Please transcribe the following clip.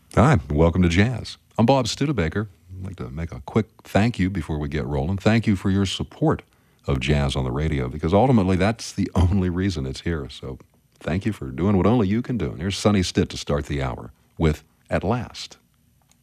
Hi, welcome to Jazz. I'm Bob Studebaker. I'd like to make a quick thank you before we get rolling. Thank you for your support of jazz on the radio, because ultimately that's the only reason it's here. So thank you for doing what only you can do. And here's Sonny Stitt to start the hour with At Last.